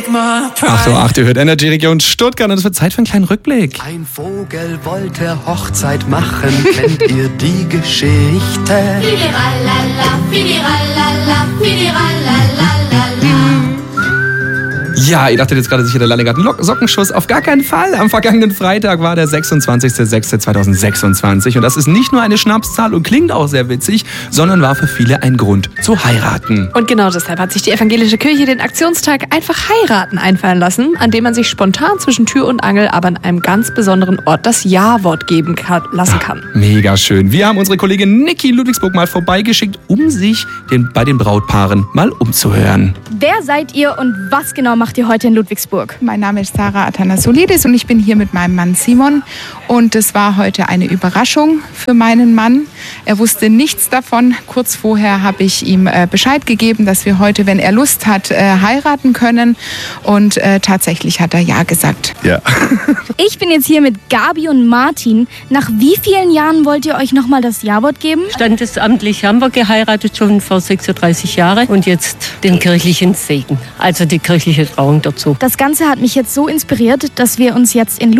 8:08 Uhr, hört Energy Region Stuttgart und es wird Zeit für einen kleinen Rückblick. Ein Vogel wollte Hochzeit machen, kennt ihr die Geschichte? Fidiralala, fidiralala, fidiralala. Ja, ihr dachtet jetzt gerade sicher, der Lalling hat einen Sockenschuss. Auf gar keinen Fall. Am vergangenen Freitag war der 26.06.2026. Und das ist nicht nur eine Schnapszahl und klingt auch sehr witzig, sondern war für viele ein Grund zu heiraten. Und genau deshalb hat sich die evangelische Kirche den Aktionstag einfach heiraten einfallen lassen, an dem man sich spontan zwischen Tür und Angel, aber an einem ganz besonderen Ort das Ja-Wort geben lassen kann. Mega schön. Wir haben unsere Kollegin Niki in Ludwigsburg mal vorbeigeschickt, um sich bei den Brautpaaren mal umzuhören. Wer seid ihr und was genau macht ihr heute in Ludwigsburg? Mein Name ist Sarah Athanasoulidis und ich bin hier mit meinem Mann Simon. Und es war heute eine Überraschung für meinen Mann. Er wusste nichts davon. Kurz vorher habe ich ihm Bescheid gegeben, dass wir heute, wenn er Lust hat, heiraten können. Und tatsächlich hat er ja gesagt. Ja. Ich bin jetzt hier mit Gabi und Martin. Nach wie vielen Jahren wollt ihr euch nochmal das Ja-Wort geben? Standesamtlich haben wir geheiratet, schon vor 36 Jahren. Und jetzt den kirchlichen Segen, also die kirchliche Trauung dazu. Das Ganze hat mich jetzt so inspiriert, dass wir uns jetzt in